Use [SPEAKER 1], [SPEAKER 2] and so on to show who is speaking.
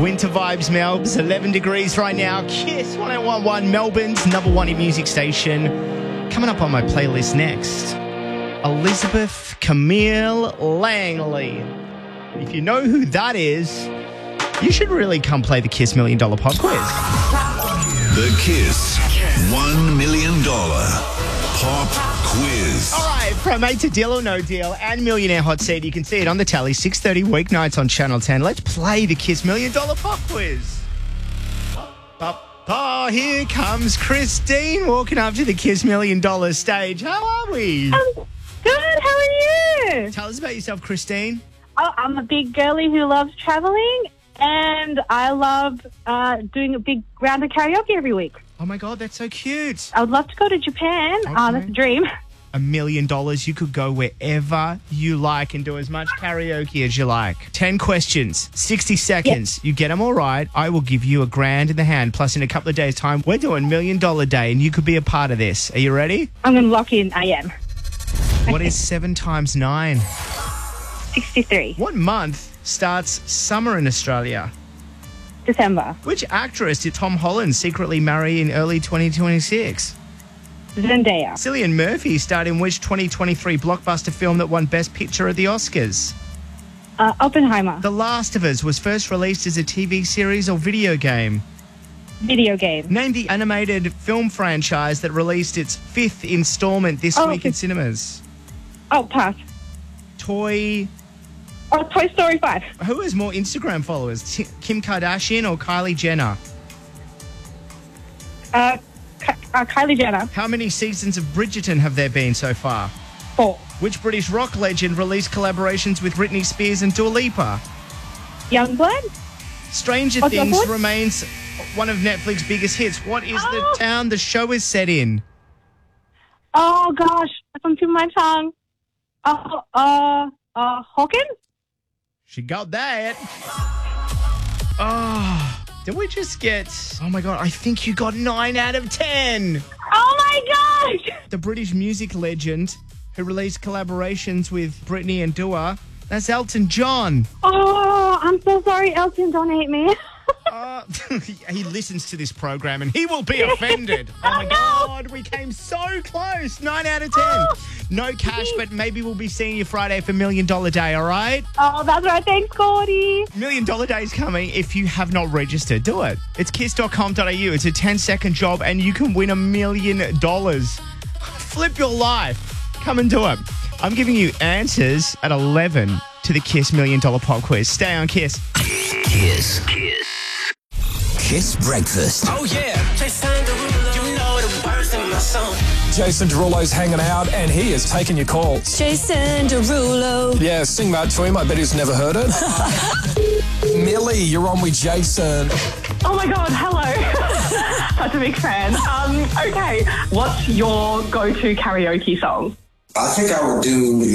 [SPEAKER 1] Winter vibes, Melbs. 11 degrees right now. Kiss 101.1, Melbourne's number one music station. Coming up on my playlist next, Elizabeth Camille Langley. If you know who that is, you should really come play the Kiss $1 Million Pop Quiz.
[SPEAKER 2] The Kiss $1 Million Pop Quiz.
[SPEAKER 1] All right, from A to Deal or No Deal and Millionaire Hot Seat, you can see it on the tally, 6:30 weeknights on Channel 10. Let's play the Kiss $1 Million Pop Quiz. Here comes Christine walking up to the Kiss $1 Million stage. How are we?
[SPEAKER 3] Good, how are you?
[SPEAKER 1] Tell us about yourself, Christine.
[SPEAKER 3] Oh, I'm a big girly who loves travelling, and I love doing a big round of karaoke every week.
[SPEAKER 1] Oh, my God, that's so cute.
[SPEAKER 3] I would love to go to Japan.
[SPEAKER 1] Okay.
[SPEAKER 3] That's a dream.
[SPEAKER 1] $1 million, you could go wherever you like and do as much karaoke as you like. 10 questions, 60 seconds. Yep. You get them all right, I will give you $1,000 in the hand. Plus, in a couple of days' time, we're doing $1 Million Day, and you could be a part of this. Are you ready?
[SPEAKER 3] I'm going to lock in. I am.
[SPEAKER 1] What is 7 times 9?
[SPEAKER 3] 63.
[SPEAKER 1] What month starts summer in Australia?
[SPEAKER 3] December.
[SPEAKER 1] Which actress did Tom Holland secretly marry in early 2026?
[SPEAKER 3] Zendaya.
[SPEAKER 1] Cillian Murphy starred in which 2023 blockbuster film that won Best Picture at the Oscars?
[SPEAKER 3] Oppenheimer.
[SPEAKER 1] The Last of Us was first released as a TV series or video game?
[SPEAKER 3] Video game.
[SPEAKER 1] Name the animated film franchise that released its 5th installment this week in cinemas.
[SPEAKER 3] Oh, pass.
[SPEAKER 1] Toy
[SPEAKER 3] Story 5.
[SPEAKER 1] Who has more Instagram followers, Kim Kardashian or Kylie Jenner?
[SPEAKER 3] Kylie Jenner.
[SPEAKER 1] How many seasons of Bridgerton have there been so far?
[SPEAKER 3] 4.
[SPEAKER 1] Which British rock legend released collaborations with Britney Spears and Dua Lipa?
[SPEAKER 3] Youngblood.
[SPEAKER 1] Stranger Things remains one of Netflix's biggest hits. What is the town the show is set in?
[SPEAKER 3] Oh, gosh. That's on the tip of my tongue. Hawkins?
[SPEAKER 1] She got that. Oh, did we just get... Oh, my God, I think you got 9 out of 10.
[SPEAKER 3] Oh, my gosh.
[SPEAKER 1] The British music legend who released collaborations with Britney and Dua, that's Elton John.
[SPEAKER 3] Oh, I'm so sorry, Elton. Don't hate me.
[SPEAKER 1] He listens to this program and he will be offended. Oh, my God, we came so close. 9 out of 10. No cash, but maybe we'll be seeing you Friday for $1 Million Day, all right?
[SPEAKER 3] Oh, that's right. Thanks, Gordy.
[SPEAKER 1] $1 Million Day is coming. If you have not registered, do it. It's kiss.com.au. It's a 10-second job and you can win $1 million. Flip your life. Come and do it. I'm giving you answers at 11 to the Kiss $1 Million Pop Quiz. Stay on Kiss.
[SPEAKER 4] Kiss. Kiss Breakfast.
[SPEAKER 5] Oh yeah, Jason Derulo, you know the words in my song.
[SPEAKER 6] Jason Derulo's hanging out and he is taking your calls.
[SPEAKER 7] Jason Derulo.
[SPEAKER 6] Yeah, sing that to him. I bet he's never heard it. Millie, you're on with Jason.
[SPEAKER 8] Oh my God, hello. Such a big fan. Okay, what's your go-to karaoke song?
[SPEAKER 9] I think I would do